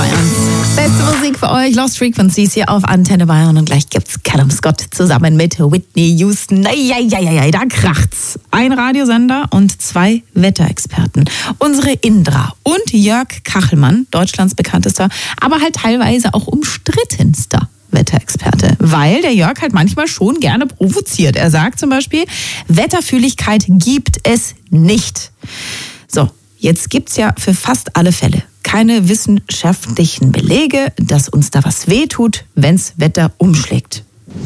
Bayerns beste Musik für euch, Lost Frequencies hier auf Antenne Bayern. Und gleich gibt's Callum Scott zusammen mit Whitney Houston. Da kracht's. Ein Radiosender und 2 Wetterexperten. Unsere Indra und Jörg Kachelmann, Deutschlands bekanntester, aber halt teilweise auch umstrittenster Wetterexperte, weil der Jörg halt manchmal schon gerne provoziert. Er sagt zum Beispiel, Wetterfühligkeit gibt es nicht. So, jetzt gibt's ja für fast alle Fälle keine wissenschaftlichen Belege, dass uns da was wehtut, wenn's Wetter umschlägt.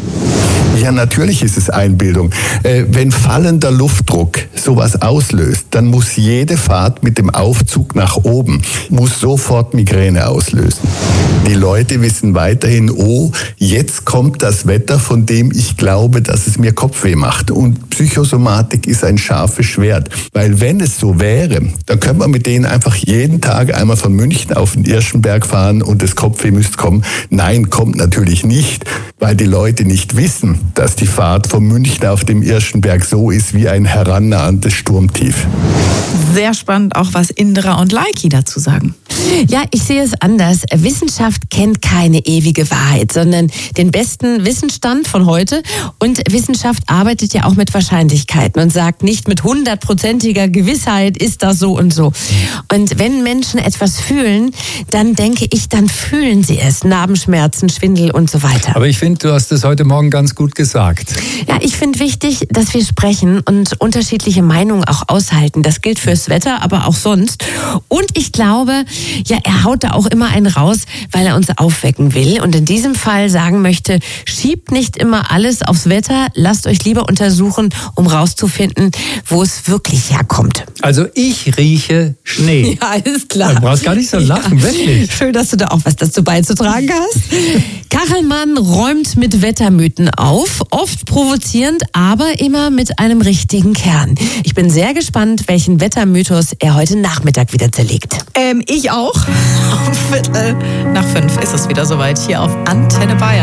Ja, natürlich ist es Einbildung. Wenn fallender Luftdruck sowas auslöst, dann muss jede Fahrt mit dem Aufzug nach oben, muss sofort Migräne auslösen. Die Leute wissen weiterhin, oh, jetzt kommt das Wetter, von dem ich glaube, dass es mir Kopfweh macht. Und Psychosomatik ist ein scharfes Schwert. Weil wenn es so wäre, dann könnte man mit denen einfach jeden Tag einmal von München auf den Irschenberg fahren und das Kopfweh müsste kommen. Nein, kommt natürlich nicht, weil die Leute nicht wissen, dass die Fahrt von München auf dem Irschenberg so ist wie ein herannahendes Sturmtief. Sehr spannend auch, was Indra und Laiki dazu sagen. Ja, ich sehe es anders. Wissenschaft kennt keine ewige Wahrheit, sondern den besten Wissensstand von heute. Und Wissenschaft arbeitet ja auch mit Wahrscheinlichkeiten und sagt nicht mit 100%iger Gewissheit ist das so und so. Und wenn Menschen etwas fühlen, dann denke ich, dann fühlen sie es. Narbenschmerzen, Schwindel und so weiter. Aber ich finde, du hast es heute Morgen ganz gut gesagt. Ja, ich finde wichtig, dass wir sprechen und unterschiedliche Meinungen auch aushalten. Das gilt fürs Wetter, aber auch sonst. Und ich glaube, ja, er haut da auch immer einen raus, weil er uns aufwecken will. Und in diesem Fall sagen möchte, schiebt nicht immer alles aufs Wetter, lasst euch lieber untersuchen, um rauszufinden, wo es wirklich herkommt. Also ich rieche Schnee. Ja, ist klar. Du brauchst gar nicht so lachen, wirklich. Schön, dass du da auch was dazu beizutragen hast. Kachelmann räumt mit Wettermythen auf, oft provozierend, aber immer mit einem richtigen Kern. Ich bin sehr gespannt, welchen Wettermythos er heute Nachmittag wieder zerlegt. Ich auch. Um 4:45 ist es wieder soweit hier auf Antenne Bayern.